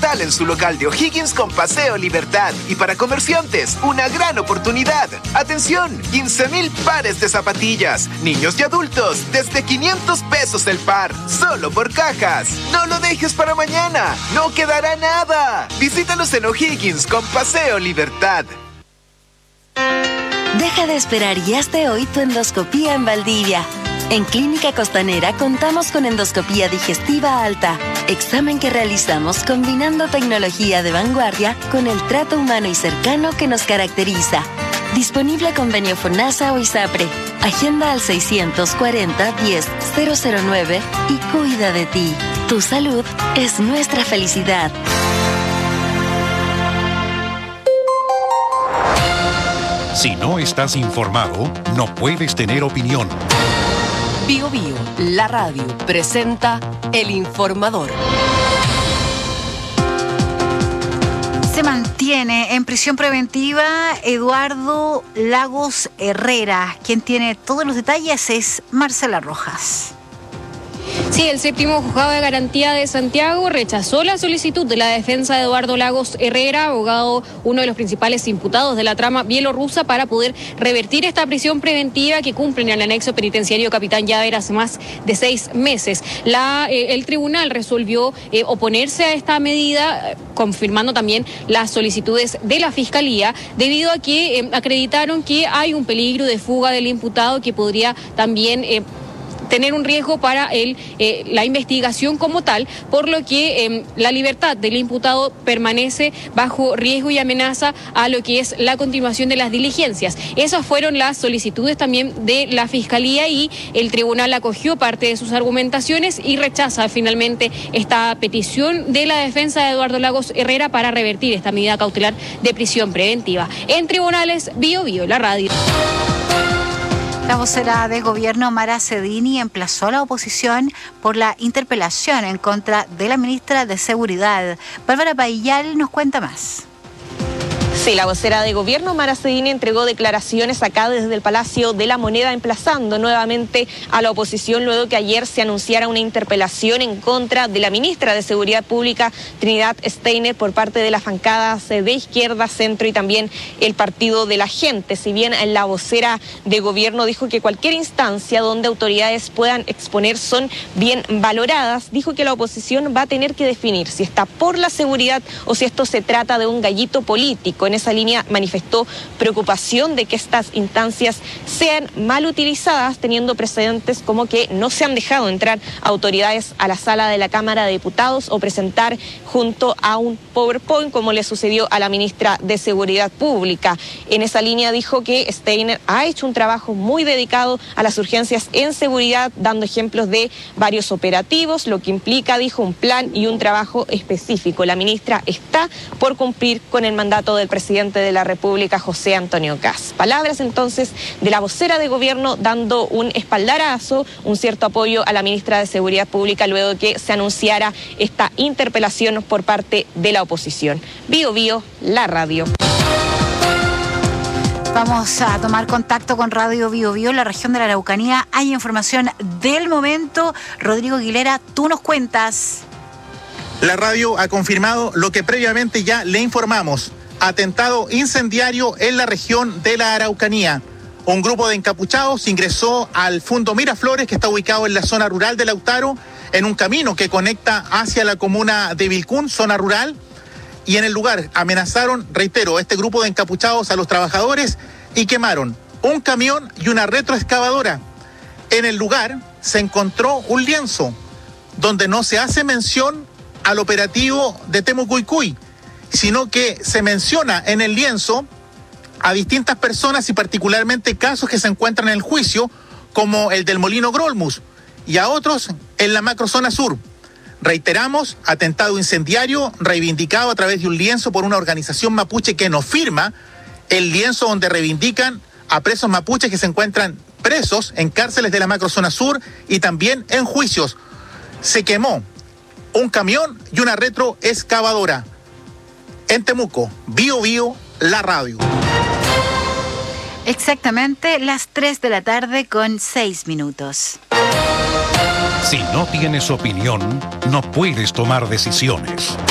Instalen su local de O'Higgins con Paseo Libertad. Y para comerciantes, una gran oportunidad. Atención, 15,000 pares de zapatillas. Niños y adultos, desde 500 pesos el par. Solo por cajas. No lo dejes para mañana. No quedará nada. Visítalos en O'Higgins con Paseo Libertad. Deja de esperar y hazte hoy tu endoscopía en Valdivia. En Clínica Costanera contamos con endoscopía digestiva alta, examen que realizamos combinando tecnología de vanguardia con el trato humano y cercano que nos caracteriza. Disponible convenio FONASA o ISAPRE. Agenda al 640-10-009 y cuida de ti. Tu salud es nuestra felicidad. Si no estás informado, no puedes tener opinión. Bio Bio, la radio, presenta El Informador. Se mantiene en prisión preventiva Eduardo Lagos Herrera. Quien tiene todos los detalles es Marcela Rojas. Sí, el séptimo juzgado de garantía de Santiago rechazó la solicitud de la defensa de Eduardo Lagos Herrera, abogado, uno de los principales imputados de la trama bielorrusa, para poder revertir esta prisión preventiva que cumplen en el anexo penitenciario Capitán Llaver hace más de 6 meses. El tribunal resolvió oponerse a esta medida, confirmando también las solicitudes de la Fiscalía, debido a que acreditaron que hay un peligro de fuga del imputado que podría también tener un riesgo para la investigación como tal, por lo que la libertad del imputado permanece bajo riesgo y amenaza a lo que es la continuación de las diligencias. Esas fueron las solicitudes también de la Fiscalía y el tribunal acogió parte de sus argumentaciones y rechaza finalmente esta petición de la defensa de Eduardo Lagos Herrera para revertir esta medida cautelar de prisión preventiva. En tribunales, Bio Bio, la radio. La vocera de gobierno, Mara Cedini, emplazó a la oposición por la interpelación en contra de la ministra de Seguridad. Bárbara Paillal nos cuenta más. Sí, la vocera de gobierno, Mara Cedini, entregó declaraciones acá desde el Palacio de la Moneda, emplazando nuevamente a la oposición luego que ayer se anunciara una interpelación en contra de la ministra de Seguridad Pública, Trinidad Steiner, por parte de las bancadas de izquierda, centro y también el Partido de la Gente. Si bien la vocera de gobierno dijo que cualquier instancia donde autoridades puedan exponer son bien valoradas, dijo que la oposición va a tener que definir si está por la seguridad o si esto se trata de un gallito político. En esa línea manifestó preocupación de que estas instancias sean mal utilizadas, teniendo precedentes como que no se han dejado entrar autoridades a la sala de la Cámara de Diputados o presentar junto a un PowerPoint, como le sucedió a la ministra de Seguridad Pública. En esa línea dijo que Steiner ha hecho un trabajo muy dedicado a las urgencias en seguridad, dando ejemplos de varios operativos, lo que implica, dijo, un plan y un trabajo específico. La ministra está por cumplir con el mandato del presidente de la República, José Antonio Kast. Palabras entonces de la vocera de gobierno dando un espaldarazo, un cierto apoyo a la ministra de Seguridad Pública luego de que se anunciara esta interpelación por parte de la oposición. Bio Bio, la radio. Vamos a tomar contacto con Radio Bio Bio, la región de la Araucanía. Hay información del momento. Rodrigo Aguilera, tú nos cuentas. La radio ha confirmado lo que previamente ya le informamos. Atentado incendiario en la región de la Araucanía. Un grupo de encapuchados ingresó al Fundo Miraflores, que está ubicado en la zona rural de Lautaro, en un camino que conecta hacia la comuna de Vilcún, zona rural, y en el lugar amenazaron, reitero, este grupo de encapuchados a los trabajadores y quemaron un camión y una retroexcavadora. En el lugar se encontró un lienzo donde no se hace mención al operativo de Temucuicui, sino que se menciona en el lienzo a distintas personas y particularmente casos que se encuentran en el juicio, como el del Molino Grolmus, y a otros en la macrozona sur. Reiteramos, atentado incendiario reivindicado a través de un lienzo por una organización mapuche que nos firma el lienzo donde reivindican a presos mapuches que se encuentran presos en cárceles de la macrozona sur y también en juicios. Se quemó un camión y una retroexcavadora. En Temuco, Bio Bio, la radio. Exactamente las 3 de la tarde con 6 minutos. Si no tienes opinión, no puedes tomar decisiones.